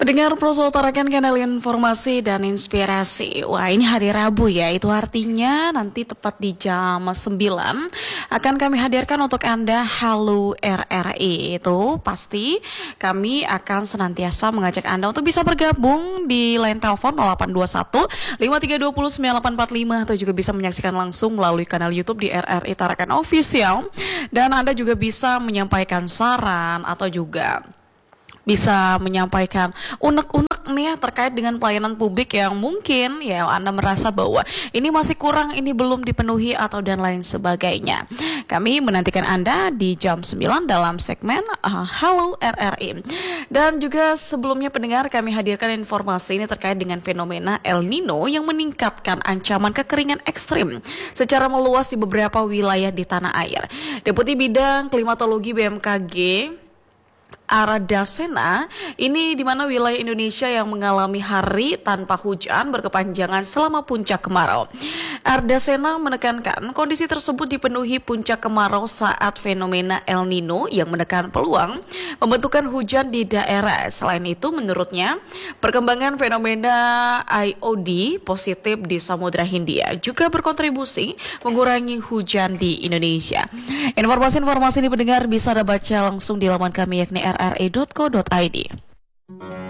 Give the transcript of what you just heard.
Pendengar Proso utarakan kanal informasi dan inspirasi. Wah, ini hari Rabu ya, itu artinya nanti tepat di jam 9 akan kami hadirkan untuk Anda Halo RRI. Itu pasti kami akan senantiasa mengajak Anda untuk bisa bergabung di line telepon 0821 5320 9845 atau juga bisa menyaksikan langsung melalui kanal YouTube di RRI Tarakan Official. Dan Anda juga bisa menyampaikan saran atau juga bisa menyampaikan unek-unek nih ya terkait dengan pelayanan publik yang mungkin ya Anda merasa bahwa ini masih kurang, ini belum dipenuhi atau dan lain sebagainya. Kami menantikan Anda di jam 9 dalam segmen Halo RRI. Dan juga sebelumnya pendengar, kami hadirkan informasi ini terkait dengan fenomena El Nino yang meningkatkan ancaman kekeringan ekstrim secara meluas di beberapa wilayah di tanah air. Deputi Bidang Klimatologi BMKG Aradasena, ini di mana wilayah Indonesia yang mengalami hari tanpa hujan berkepanjangan selama puncak kemarau. Aradasena menekankan kondisi tersebut dipenuhi puncak kemarau saat fenomena El Nino yang menekan peluang pembentukan hujan di daerah. Selain itu, menurutnya, perkembangan fenomena IOD positif di Samudra Hindia juga berkontribusi mengurangi hujan di Indonesia. Informasi-informasi ini pendengar bisa Anda baca langsung di laman kami yakni rri.co.id.